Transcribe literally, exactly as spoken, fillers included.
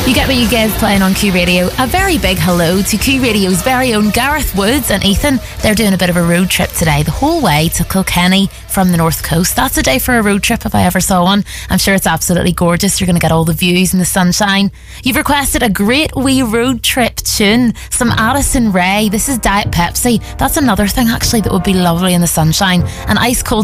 You get what you give playing on Q Radio. A very big hello to Q Radio's very own Gareth Woods and Ethan. They're doing a bit of a road trip today, the whole way to Kilkenny from the North Coast. That's a day for a road trip if I ever saw one. I'm sure it's absolutely gorgeous. You're going to get all the views and the sunshine. You've requested a great wee road trip tune, some Addison Rae. This is Diet Pepsi. That's another thing actually that would be lovely in the sunshine. An ice cold